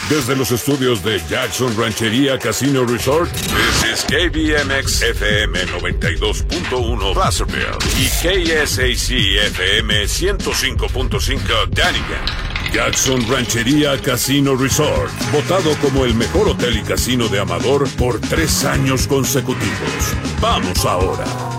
Desde los estudios de Jackson Ranchería Casino Resort, this is KBMX FM 92.1 Placerville y KSAC FM 105.5 Dunnigan. Jackson Ranchería Casino Resort, votado como el mejor hotel y casino de Amador por 3 años consecutivos. Vamos ahora.